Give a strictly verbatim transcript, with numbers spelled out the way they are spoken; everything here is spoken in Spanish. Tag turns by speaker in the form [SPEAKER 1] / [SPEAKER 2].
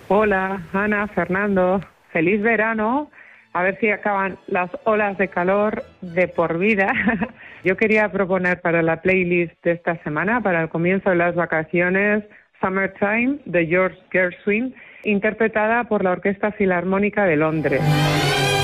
[SPEAKER 1] Hola, Ana, Fernando. Feliz verano. A ver si acaban las olas de calor de por vida. Yo quería proponer para la playlist de esta semana, para el comienzo de las vacaciones, Summertime, de George Gershwin, interpretada por la Orquesta Filarmónica de Londres.